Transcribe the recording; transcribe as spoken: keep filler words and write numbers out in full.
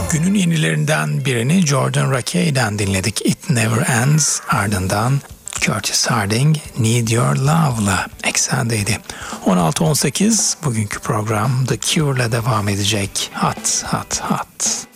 Günün yenilerinden birini Jordan Rakey'den dinledik. It Never Ends. Ardından Curtis Harding Need Your Love'la eksendeydi. on altı on sekiz bugünkü program The Cure'la devam edecek. Hot, hot, hot.